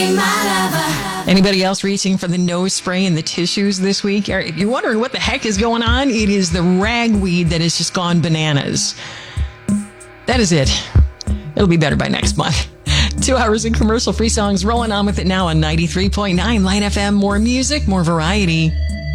Anybody else reaching for the nose spray and the tissues this week? If you're wondering what the heck is going on, it is the ragweed that has just gone bananas. That is it. It'll be better by next month. 2 hours of commercial-free songs rolling on with it now on 93.9 Light FM. More music, more variety.